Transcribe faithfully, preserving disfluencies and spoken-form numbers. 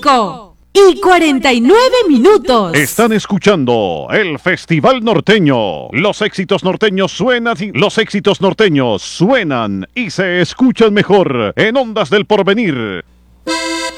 cinco y cuarenta y nueve minutos. Están escuchando el Festival Norteño. Los éxitos norteños suenan y los éxitos norteños suenan y se escuchan mejor en Ondas del Porvenir.